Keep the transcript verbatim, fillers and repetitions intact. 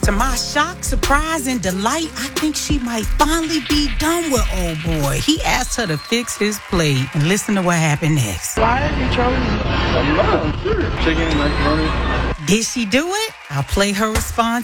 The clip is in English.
To my shock, surprise, and delight, I think she might finally be done with old boy. He asked her to fix his plate, and listen to what happened next. Why have you chosen? I'm not, I'm sure. Chicken, macaroni. Did she do it? I'll play her response